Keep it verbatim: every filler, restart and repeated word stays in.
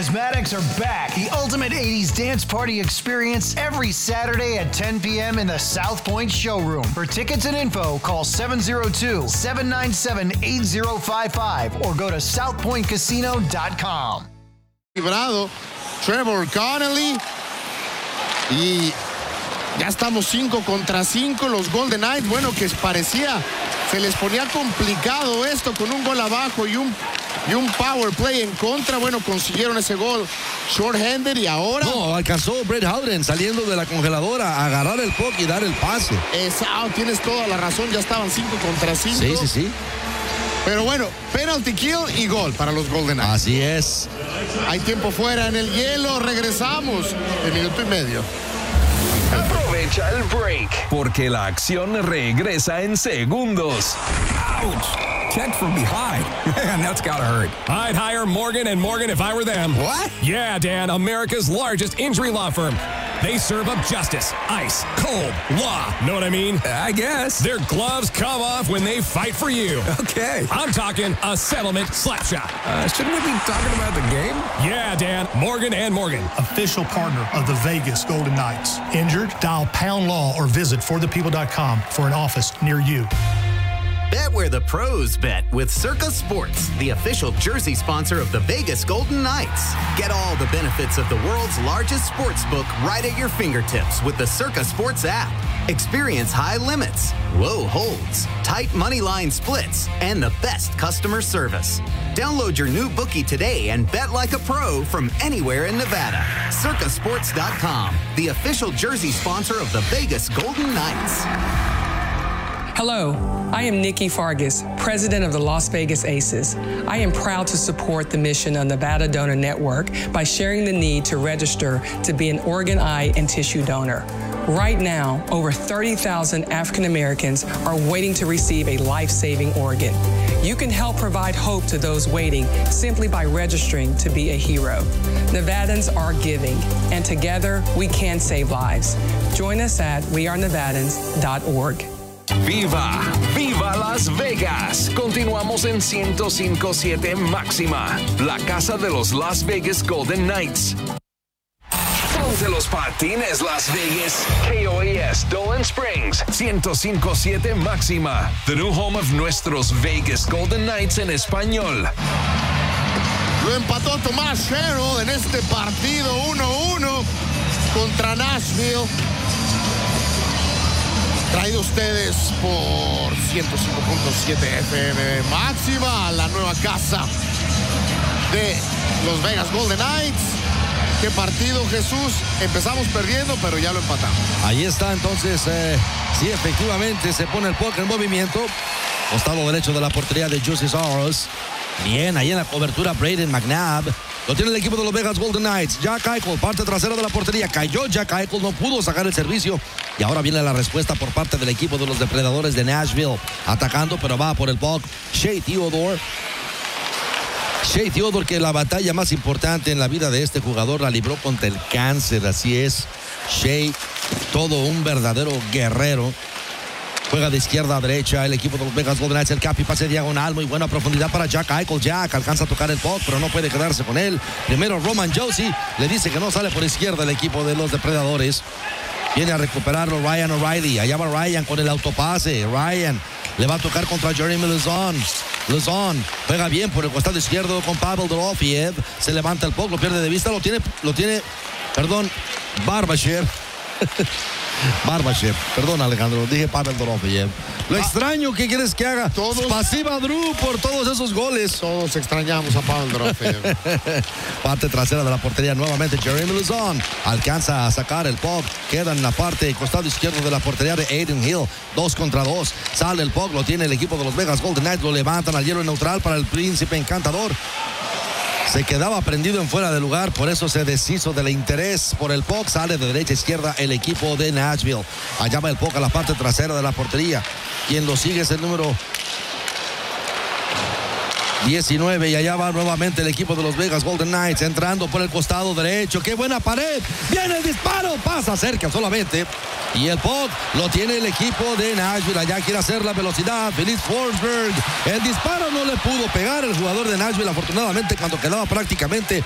Charismatics are back. The ultimate eighties dance party experience every Saturday at ten p.m. in the South Point showroom. For tickets and info, call seven oh two, seven nine seven, eight oh five five or go to south point casino dot com. Librado Trevor Connelly y ya estamos cinco contra cinco. Los Golden Knights, bueno, que parecía se les ponía complicado esto con un gol abajo y un y un power play en contra. Bueno, consiguieron ese gol short-handed y ahora no, alcanzó Brett Howden saliendo de la congeladora a agarrar el puck y dar el pase. Exacto, tienes toda la razón, ya estaban cinco contra cinco. Sí, sí, sí. Pero bueno, penalty kill y gol para los Golden Knights. Así es. Hay tiempo fuera en el hielo, regresamos en minuto y medio. Aprovecha el break, porque la acción regresa en segundos. Ouch! Checked from behind. Man, that's gotta hurt. I'd hire Morgan and Morgan if I were them. What? Yeah, Dan, America's largest injury law firm. They serve up justice, ice, cold, law. Know what I mean? I guess. Their gloves come off when they fight for you. Okay. I'm talking a settlement slap shot. Uh, shouldn't we be talking about the game? Yeah, Dan, Morgan and Morgan. Official partner of the Vegas Golden Knights. Injured? Dial Pound Law or visit for the people dot com for an office near you. Bet where the pros bet with Circa Sports, the official jersey sponsor of the Vegas Golden Knights. Get all the benefits of the world's largest sports book right at your fingertips with the Circa Sports app. Experience high limits, low holds, tight money line splits, and the best customer service. Download your new bookie today and bet like a pro from anywhere in Nevada. Circa Sports dot com, the official jersey sponsor of the Vegas Golden Knights. Hello, I am Nikki Fargas, president of the Las Vegas Aces. I am proud to support the mission of Nevada Donor Network by sharing the need to register to be an organ, eye, and tissue donor. Right now, over thirty thousand African Americans are waiting to receive a life-saving organ. You can help provide hope to those waiting simply by registering to be a hero. Nevadans are giving, and together we can save lives. Join us at we are nevadans dot org. ¡Viva! ¡Viva Las Vegas! Continuamos en ciento cinco punto siete Máxima, la casa de los Las Vegas Golden Knights. Ponte los patines, Las Vegas. K O A S Dolan Springs, ciento cinco punto siete Máxima, the new home of nuestros Vegas Golden Knights en español. Lo empató Tomás Herro en este partido uno uno contra Nashville. Traído ustedes por ciento cinco punto siete F M Máxima, la nueva casa de los Vegas Golden Knights. ¿Qué partido, Jesús? Empezamos perdiendo, pero ya lo empatamos. Ahí está, entonces, eh, sí, efectivamente, se pone el puck en movimiento. Costado derecho de la portería de Juuse Saros. Bien, ahí en la cobertura, Brayden McNabb. Lo tiene el equipo de los Vegas Golden Knights. Jack Eichel, parte trasera de la portería. Cayó Jack Eichel, no pudo sacar el servicio. Y ahora viene la respuesta por parte del equipo de los depredadores de Nashville. Atacando, pero va por el puck Shea Theodore. Shea Theodore, que la batalla más importante en la vida de este jugador la libró contra el cáncer. Así es. Shea, todo un verdadero guerrero. Juega de izquierda a derecha el equipo de los Vegas Golden Knights. El capi pase diagonal, muy buena profundidad para Jack Eichel. Jack alcanza a tocar el puck, pero no puede quedarse con él. Primero Roman Josi le dice que no sale por izquierda el equipo de los depredadores. Viene a recuperarlo Ryan O'Reilly. Allá va Ryan con el autopase. Ryan le va a tocar contra Jeremy Lauzon. Lauzon juega bien por el costado izquierdo con Pavel Dorofiev. Se levanta el puck, lo pierde de vista. Lo tiene, lo tiene, perdón, Barbashev. Barbashev, perdón Alejandro, dije Pavel Dorofiev. Lo ah, extraño, ¿qué quieres que haga? Todos, pasiva Drew por todos esos goles. Todos extrañamos a Pavel Dorofiev. Parte trasera de la portería nuevamente Jeremy Lauzon. Alcanza a sacar el puck. Queda en la parte costado izquierdo de la portería de Adin Hill. Dos contra dos. Sale el puck, lo tiene el equipo de los Vegas Golden Knights. Lo levantan al hielo neutral para el Príncipe Encantador. Se quedaba prendido en fuera de lugar, por eso se deshizo del interés por el puck. Sale de derecha a izquierda el equipo de Nashville. Allá va el puck a la parte trasera de la portería. Quien lo sigue es el número diecinueve y allá va nuevamente el equipo de los Vegas Golden Knights entrando por el costado derecho. ¡Qué buena pared! ¡Viene el disparo! Pasa cerca solamente. Y el puck lo tiene el equipo de Nashville. Allá quiere hacer la velocidad. Philip Forsberg. El disparo no le pudo pegar el jugador de Nashville. Afortunadamente, cuando quedaba prácticamente